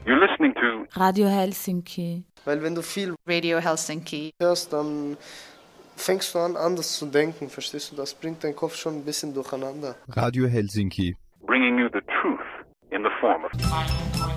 You're listening to Radio Helsinki. Weil wenn du viel Radio Helsinki hörst, dann fängst du an, anders zu denken, verstehst du? Das bringt deinen Kopf schon ein bisschen durcheinander. Radio Helsinki. bringing you the truth in the form of